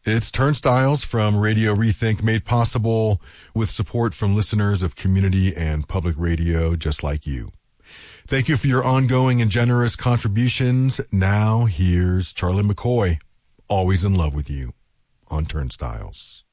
It's Turnstiles from Radio Rethink, made possible with support from listeners of community and public radio just like you. Thank you for your ongoing and generous contributions. Now here's Charlie McCoy, Always in Love with You, on Turnstiles.